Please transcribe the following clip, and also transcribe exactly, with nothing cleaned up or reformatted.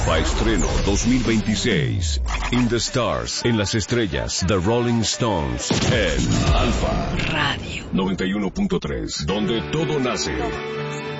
Alfa Estreno dos mil veintiséis. In the Stars, en las estrellas, The Rolling Stones, en Alfa Radio noventa y uno punto tres, donde todo nace.